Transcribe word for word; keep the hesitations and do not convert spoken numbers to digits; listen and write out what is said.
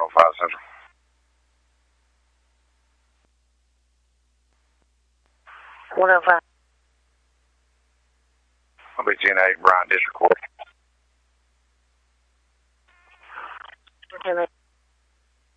oh five Central. one oh five. I'll be G N eight, Bryant District Court. Okay,